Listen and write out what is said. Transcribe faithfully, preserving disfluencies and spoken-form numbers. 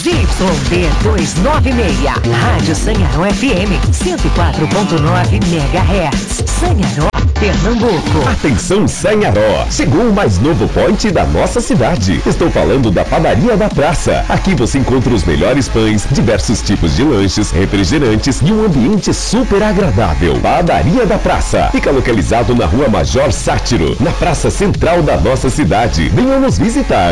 Z Y D duzentos e noventa e seis. Rádio Sanharó F M cento e quatro ponto nove megahertz. Sanharó, Pernambuco. Atenção Sanharó, chegou o mais novo point da nossa cidade. Estou falando da Padaria da Praça. Aqui você encontra os melhores pães, diversos tipos de lanches, refrigerantes e um ambiente super agradável. Padaria da Praça fica localizado na Rua Major Sátiro, na praça central da nossa cidade. Venha nos visitar.